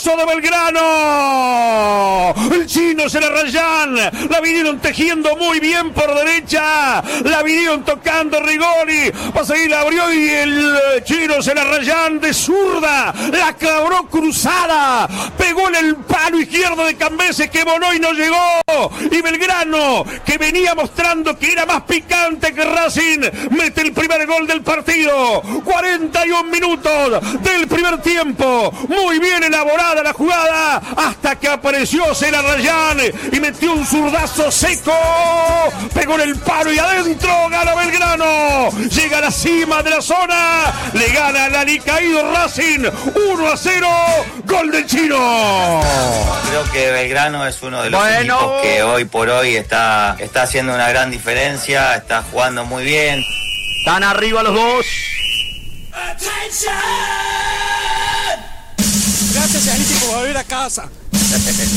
golazo de Belgrano. El chino Celarrayán. La vinieron tejiendo muy bien por derecha. La vinieron tocando Rigoni. Pasa ahí, la abrió y el chino Celarrayán de zurda. La clavó cruzada. Pegó en el palo izquierdo de Cambeses que voló y no llegó. Y Belgrano, que venía mostrando que era más picante que Racing, mete el primer gol del partido. 41 minutos del primer tiempo. Muy bien elaborada la jugada hasta que apareció Celarrayán y metió un zurdazo seco. Pegó en el palo y adentro. Gana Belgrano. Llega a la cima de la zona. Le gana al alicaído Racing 1-0. Gol del chino. Creo que Belgrano es uno de los equipos que hoy por hoy está haciendo una gran diferencia. Está jugando muy bien. Están arriba los dos. Gracias, Aniti, por volver a casa.